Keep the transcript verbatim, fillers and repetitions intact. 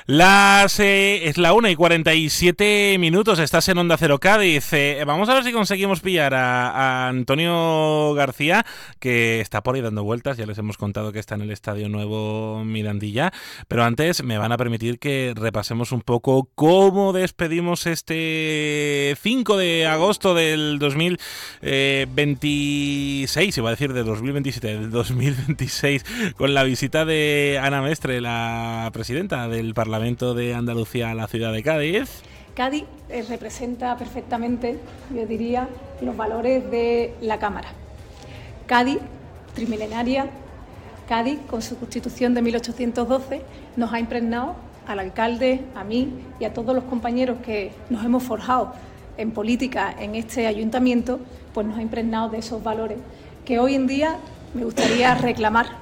Las, eh, es la una y cuarenta y siete minutos, estás en Onda Cero Cádiz. Eh, vamos a ver si conseguimos pillar a, a Antonio García, que está por ahí dando vueltas. Ya les hemos contado que está en el Estadio Nuevo Mirandilla. Pero antes me van a permitir que repasemos un poco cómo despedimos este cinco de agosto del dos mil veintiséis, iba a decir de dos mil veintisiete, del dos mil veintiséis, con la visita de Ana Mestre, la presidenta del Parlamento de Andalucía a la ciudad de Cádiz. Cádiz eh, representa perfectamente, yo diría, los valores de la Cámara. Cádiz, trimilenaria, Cádiz, con su Constitución de mil ochocientos doce, nos ha impregnado al alcalde, a mí y a todos los compañeros que nos hemos forjado en política en este ayuntamiento, pues nos ha impregnado de esos valores que hoy en día me gustaría reclamar